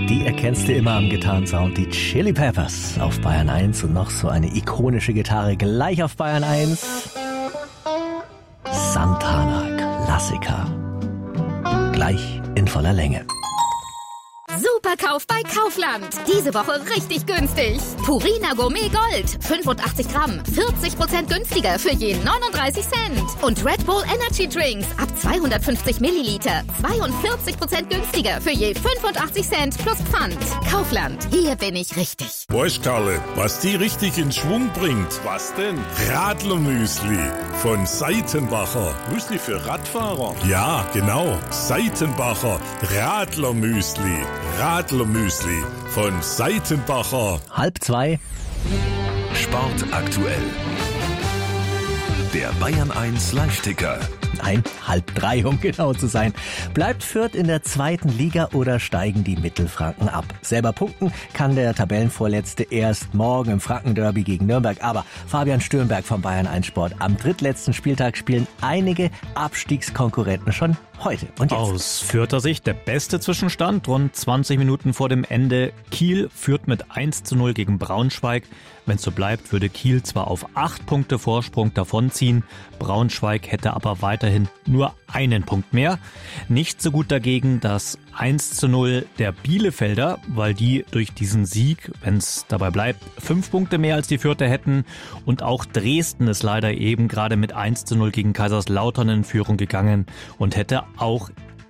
Die erkennst du immer am Gitarrensound, die Chili Peppers auf Bayern 1 und noch so eine ikonische Gitarre gleich auf Bayern 1. Santana Klassiker. Gleich in voller Länge. Superkauf bei Kaufland. Diese Woche richtig günstig. Purina Gourmet Gold. 85 Gramm. 40% günstiger für je 39 Cent. Und Red Bull Energy Drinks ab 250 Milliliter. 42% günstiger für je 85 Cent plus Pfand. Kaufland. Hier bin ich richtig. Weißt Karle, was die richtig in Schwung bringt? Was denn? Radlermüsli von Seitenbacher. Müsli für Radfahrer? Ja, genau. Seitenbacher Radlermüsli. Radlermüsli von Seitenbacher. 1:30. Sport aktuell. Der Bayern 1 Live-Ticker. Nein, 2:30, um genau zu sein. Bleibt Fürth in der 2. Liga oder steigen die Mittelfranken ab? Selber punkten kann der Tabellenvorletzte erst morgen im Frankenderby gegen Nürnberg. Aber Fabian Stürnberg vom Bayern 1 Sport. Am drittletzten Spieltag spielen einige Abstiegskonkurrenten schon heute und jetzt. Aus Fürther Sicht der beste Zwischenstand. Rund 20 Minuten vor dem Ende. Kiel führt mit 1:0 gegen Braunschweig. Wenn es so bleibt, würde Kiel zwar auf 8 Punkte Vorsprung davonziehen. Braunschweig hätte aber weiterhin nur einen Punkt mehr. Nicht so gut dagegen das 1:0 der Bielefelder, weil die durch diesen Sieg, wenn es dabei bleibt, 5 Punkte mehr als die Fürther hätten. Und auch Dresden ist leider eben gerade mit 1:0 gegen Kaiserslautern in Führung gegangen und hätte auch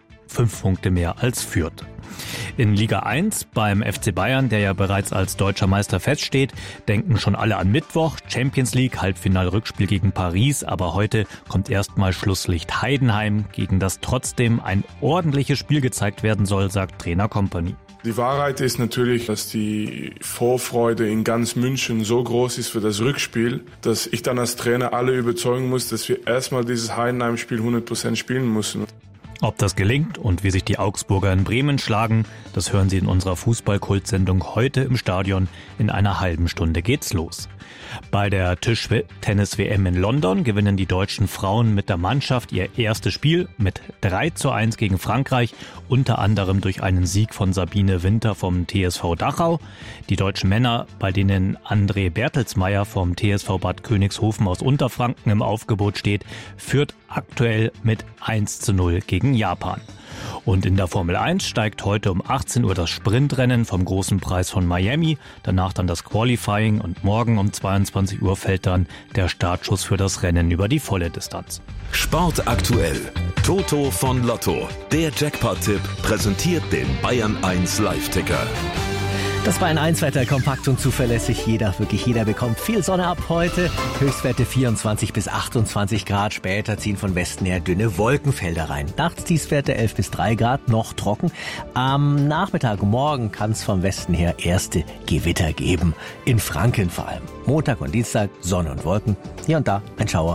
5 Punkte mehr als Fürth. In Liga 1 beim FC Bayern, der ja bereits als deutscher Meister feststeht, denken schon alle an Mittwoch, Champions League, Halbfinal-Rückspiel gegen Paris, aber heute kommt erstmal Schlusslicht Heidenheim, gegen das trotzdem ein ordentliches Spiel gezeigt werden soll, sagt Trainer Kompany. Die Wahrheit ist natürlich, dass die Vorfreude in ganz München so groß ist für das Rückspiel, dass ich dann als Trainer alle überzeugen muss, dass wir erstmal dieses Heidenheim-Spiel 100% spielen müssen. Ob das gelingt und wie sich die Augsburger in Bremen schlagen, das hören Sie in unserer Fußballkult-Sendung heute im Stadion. In einer halben Stunde geht's los. Bei der Tischtennis-WM in London gewinnen die deutschen Frauen mit der Mannschaft ihr erstes Spiel mit 3:1 gegen Frankreich, unter anderem durch einen Sieg von Sabine Winter vom TSV Dachau. Die deutschen Männer, bei denen André Bertelsmeier vom TSV Bad Königshofen aus Unterfranken im Aufgebot steht, führt aktuell mit 1:0 gegen Japan. Und in der Formel 1 steigt heute um 18 Uhr das Sprintrennen vom Großen Preis von Miami, danach dann das Qualifying und morgen um 22 Uhr fällt dann der Startschuss für das Rennen über die volle Distanz. Sport aktuell. Toto von Lotto. Der Jackpot-Tipp präsentiert den Bayern 1 Live-Ticker. Das Bayern 1 Wetter kompakt und zuverlässig. Wirklich jeder bekommt viel Sonne ab heute. Höchstwerte 24 bis 28 Grad. Später ziehen von Westen her dünne Wolkenfelder rein. Nachts Tiefstwerte 11 bis 3 Grad, noch trocken. Am Nachmittag, morgen kann es vom Westen her erste Gewitter geben. In Franken vor allem. Montag und Dienstag Sonne und Wolken. Hier und da ein Schauer.